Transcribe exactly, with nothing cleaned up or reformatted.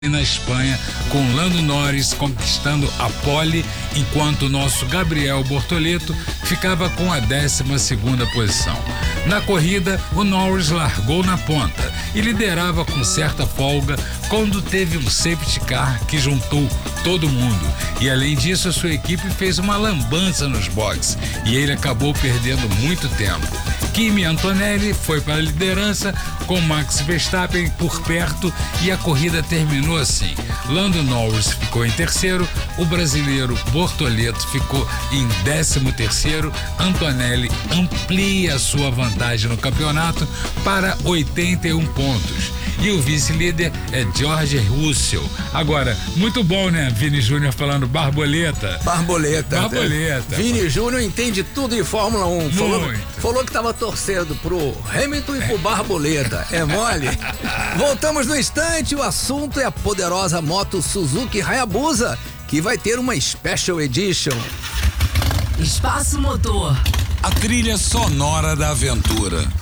na Espanha, com Lando Norris conquistando a pole, enquanto o nosso Gabriel Bortoleto ficava com a décima segunda posição. Na corrida, o Norris largou na ponta e liderava com certa folga quando teve um safety car que juntou todo mundo. E além disso, a sua equipe fez uma lambança nos boxes e ele acabou perdendo muito tempo. Kimi Antonelli foi para a liderança com Max Verstappen por perto e a corrida terminou assim. Lando Norris ficou em terceiro, o brasileiro Bortoleto ficou em décimo terceiro. Antonelli amplia sua vantagem no campeonato para oitenta e um pontos. E o vice-líder é George Russell. Agora, muito bom, né? Vini Júnior falando Barboleta. Barboleta. Barboleta. Vini Júnior entende tudo em Fórmula um. Falou, falou que tava torcendo pro Hamilton e pro Barboleta. É mole? Voltamos no instante. O assunto é a poderosa moto Suzuki Hayabusa, que vai ter uma Special Edition. Espaço Motor. A trilha sonora da aventura.